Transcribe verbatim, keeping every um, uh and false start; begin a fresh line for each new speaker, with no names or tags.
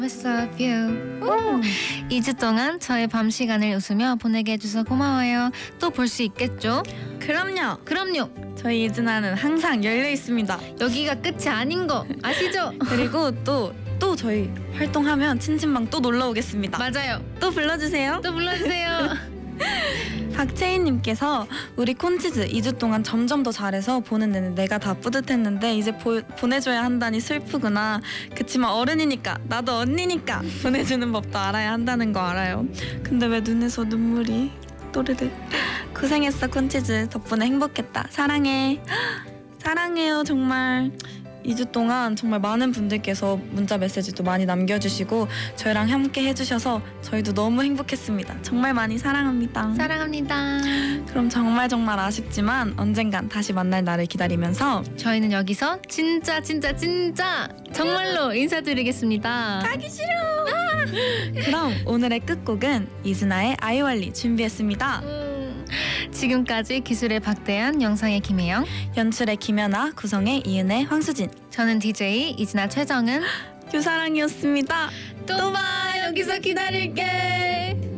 What's up, you? 이 주 동안 저의 밤 시간을 웃으며 보내게 해줘서 고마워요. 또 볼 수 있겠죠?
그럼요.
그럼요.
저희 이즈나는 항상 열려 있습니다.
여기가 끝이 아닌 거 아시죠?
그리고 또 또 저희 활동하면 친진방 또 놀러 오겠습니다.
맞아요.
또 불러주세요.
또 불러주세요.
박채인님께서 우리 콘치즈 이 주 동안 점점 더 잘해서 보는 내내 내가 다 뿌듯했는데 이제 보, 보내줘야 한다니 슬프구나. 그치만 어른이니까 나도 언니니까 보내주는 법도 알아야 한다는 거 알아요. 근데 왜 눈에서 눈물이 또르르. 고생했어 콘치즈. 덕분에 행복했다. 사랑해. 사랑해요 정말. 이 주 동안 정말 많은 분들께서 문자 메시지도 많이 남겨주시고 저희랑 함께 해주셔서 저희도 너무 행복했습니다. 정말 많이 사랑합니다.
사랑합니다.
그럼 정말 정말 아쉽지만 언젠간 다시 만날 날을 기다리면서
저희는 여기서 진짜 진짜 진짜 정말로 인사드리겠습니다.
가기 싫어. 그럼 오늘의 끝곡은 이즈나의 아이월리 준비했습니다.
음, 지금까지 기술의 박대한, 영상의 김혜영,
연출의 김연아, 구성의 이은혜, 황수진,
저는 디제이 이진아 최정은.
유사랑이었습니다.
또 봐, 여기서 기다릴게.